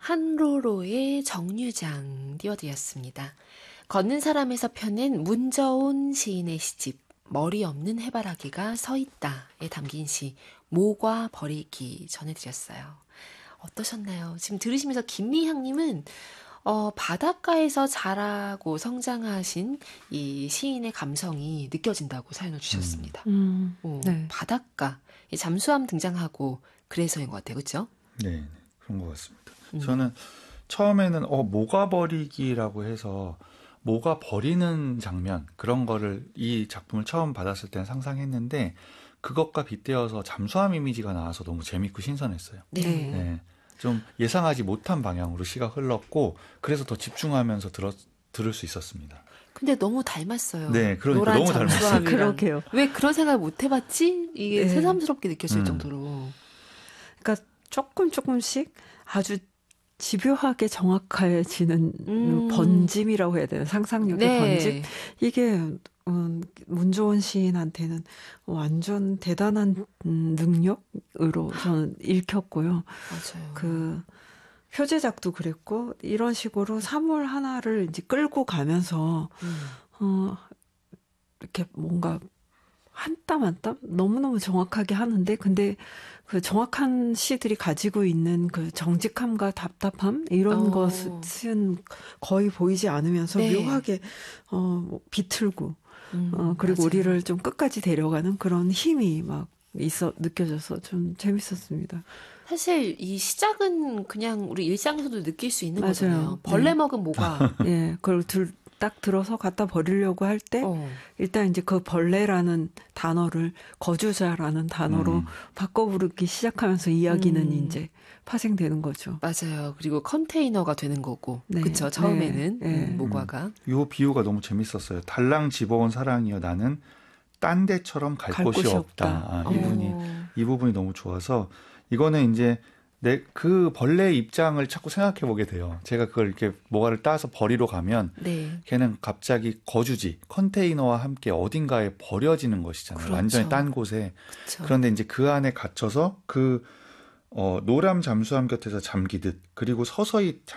한로로의 정류장 띄워드렸습니다. 걷는 사람에서 펴낸 문저온 시인의 시집 머리 없는 해바라기가 서있다에 담긴 시 모과 버리기 전해드렸어요. 어떠셨나요? 지금 들으시면서 김미향님은 바닷가에서 자라고 성장하신 이 시인의 감성이 느껴진다고 사연을 주셨습니다. 네. 바닷가, 잠수함 등장하고 그래서인 것 같아요. 그렇죠? 네, 그런 것 같습니다. 저는 처음에는 모가 버리기라고 해서 모가 버리는 장면, 그런 거를 이 작품을 처음 받았을 때는 상상했는데 그것과 빗대어서 잠수함 이미지가 나와서 너무 재밌고 신선했어요. 네. 네. 좀 예상하지 못한 방향으로 시가 흘렀고 그래서 더 집중하면서 들을 수 있었습니다. 근데 너무 닮았어요. 네, 그러니까 노란 너무 닮았어요. 잠수함이랑. 그러게요. 왜 그런 생각을 못 해봤지? 이게 네. 새삼스럽게 느껴질 정도로. 그러니까 조금씩 아주 집요하게 정확해지는 번짐이라고 해야 되나? 상상력의 네. 번짐? 이게 문조원 시인한테는 완전 대단한 능력으로 저는 읽혔고요. 맞아요. 그 표제작도 그랬고 이런 식으로 사물 하나를 이제 끌고 가면서 이렇게 뭔가 한 땀 한 땀 너무너무 정확하게 하는데 근데 그 정확한 시들이 가지고 있는 그 정직함과 답답함 이런 것은 거의 보이지 않으면서 네. 묘하게 비틀고 그리고 맞아요. 우리를 좀 끝까지 데려가는 그런 힘이 막 느껴져서 좀 재밌었습니다. 사실 이 시작은 그냥 우리 일상에서도 느낄 수 있는 맞아요. 거잖아요. 벌레 네. 먹은 모가. 예, 그걸 딱 들어서 갖다 버리려고 할 때 일단 이제 그 벌레라는 단어를 거주자라는 단어로 바꿔 부르기 시작하면서 이야기는 이제 파생되는 거죠. 맞아요. 그리고 컨테이너가 되는 거고. 네. 그렇죠. 처음에는 네. 모과가. 이 비유가 너무 재밌었어요. 달랑 집어온 사랑이여 나는 딴 데처럼 갈 곳이 없다. 이 부분이 너무 좋아서 이거는 이제 그 벌레의 입장을 자꾸 생각해 보게 돼요. 제가 그걸 이렇게 뭐가를 따서 버리러 가면 네. 걔는 갑자기 거주지, 컨테이너와 함께 어딘가에 버려지는 것이잖아요. 그렇죠. 완전히 딴 곳에. 그렇죠. 그런데 이제 그 안에 갇혀서 그 노람 잠수함 곁에서 잠기듯 그리고 서서히